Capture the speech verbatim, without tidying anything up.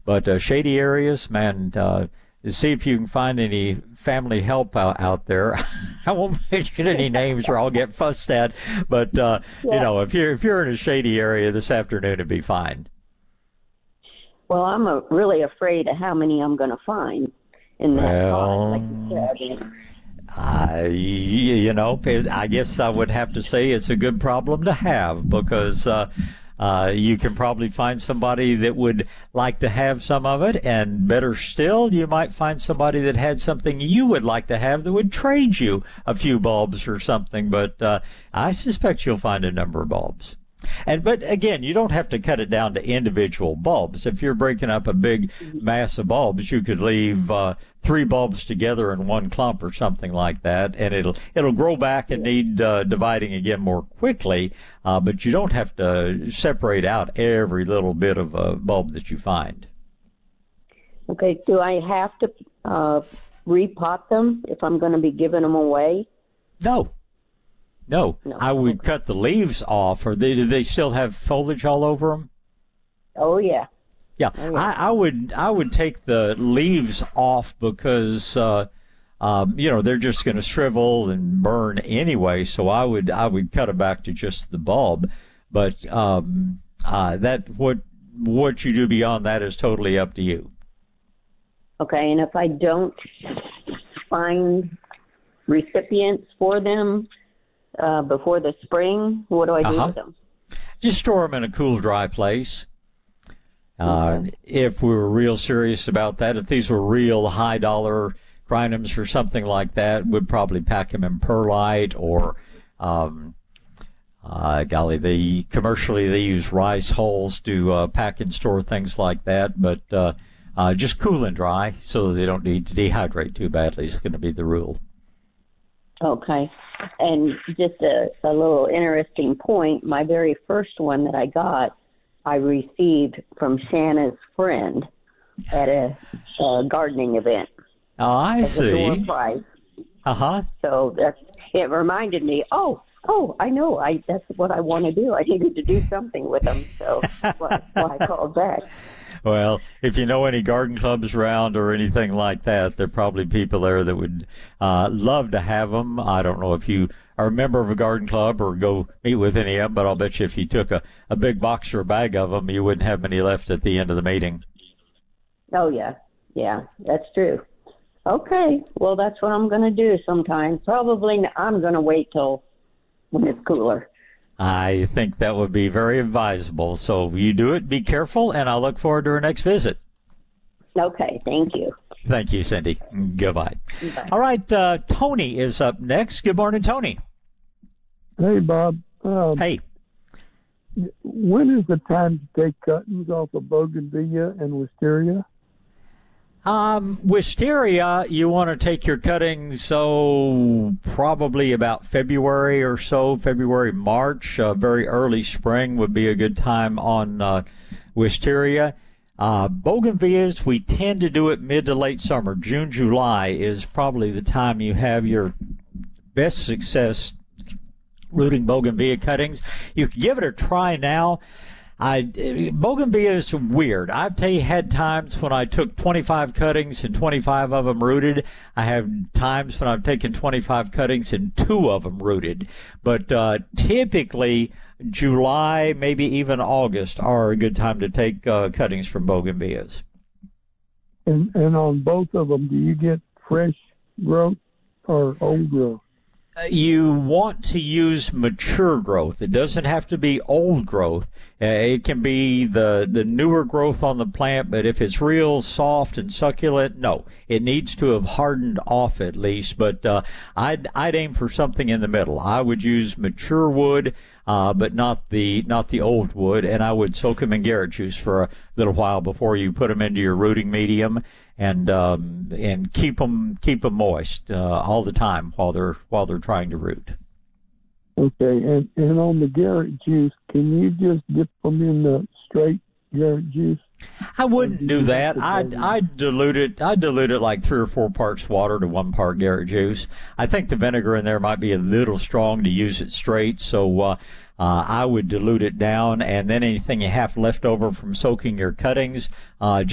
But uh, shady areas, man, uh, see if you can find any family help out, out there. I won't mention any names or I'll get fussed at. But, uh, yeah. you know, if you're, if you're in a shady area this afternoon, it'd be fine. Well, I'm a, really afraid of how many I'm going to find in that well, pot, like you said. I, you know, I guess I would have to say it's a good problem to have because uh, uh, you can probably find somebody that would like to have some of it, and better still, you might find somebody that had something you would like to have that would trade you a few bulbs or something, but uh, I suspect you'll find a number of bulbs. And but again, you don't have to cut it down to individual bulbs. If you're breaking up a big mass of bulbs, you could leave uh, three bulbs together in one clump or something like that, and it'll it'll grow back and need uh, dividing again more quickly. Uh, but you don't have to separate out every little bit of a bulb that you find. Okay. Do I have to uh, repot them if I'm going to be giving them away? No. No, no, I would okay. cut the leaves off. Or they, do they still have foliage all over them? Oh yeah. Yeah, oh, yeah. I, I would I would take the leaves off because uh, um, you know they're just going to shrivel and burn anyway. So I would I would cut it back to just the bulb. But um, uh, that what what you do beyond that is totally up to you. Okay, and if I don't find recipients for them Uh, before the spring, what do I do uh-huh. with them? Just store them in a cool, dry place. Uh, okay. If we were real serious about that, if these were real high-dollar crinums or something like that, we'd probably pack them in perlite or, um, uh, golly, they commercially they use rice hulls to uh, pack and store things like that. But uh, uh, just cool and dry so they don't need to dehydrate too badly is going to be the rule. Okay. And just a, a little interesting point, my very first one that I got, I received from Shanna's friend at a, a gardening event. Oh, I see. Uh-huh. So that's, it reminded me, oh, oh, I know, I that's what I want to do. I needed to do something with them, so that's why I called back. Well, if you know any garden clubs around or anything like that, there are probably people there that would uh, love to have them. I don't know if you are a member of a garden club or go meet with any of them, but I'll bet you if you took a, a big box or a bag of them, you wouldn't have many left at the end of the meeting. Oh, yeah. Yeah, that's true. Okay. Well, that's what I'm going to do sometime. Probably I'm going to wait till when it's cooler. I think that would be very advisable. So you do it, be careful, and I'll look forward to our next visit. Okay, thank you. Thank you, Cindy. Goodbye. Bye. All right, uh, Tony is up next. Good morning, Tony. Hey, Bob. Um, hey. When is the time to take cuttings off of bougainvillea and wisteria? Um, wisteria, you want to take your cuttings, so probably about February or so, February, March, uh, very early spring would be a good time on uh, wisteria. Uh, bougainvilleas, we tend to do it mid to late summer. June, July is probably the time you have your best success rooting bougainvillea cuttings. You can give it a try now. I, bougainvillea is weird. I've tell you, had times when I took twenty-five cuttings and twenty-five of them rooted. I have times when I've taken twenty-five cuttings and two of them rooted. But uh, typically, July, maybe even August, are a good time to take uh, cuttings from bougainvilleas. And, and on both of them, do you get fresh growth or old growth? You want to use mature growth. It doesn't have to be old growth. Uh, it can be the, the newer growth on the plant, but if it's real soft and succulent, no. It needs to have hardened off at least, but uh, I'd, I'd aim for something in the middle. I would use mature wood, uh, but not the not the old wood, and I would soak them in Garrett juice for a little while before you put them into your rooting medium. And um, and keep them keep them moist uh, all the time while they're while they're trying to root. Okay, and and on the Garrett juice, can you just dip them in the straight Garrett juice? I wouldn't do that. I'd I'd dilute it. I'd dilute it like three or four parts water to one part Garrett juice. I think the vinegar in there might be a little strong to use it straight, so uh, uh, I would dilute it down, and then anything you have left over from soaking your cuttings, uh,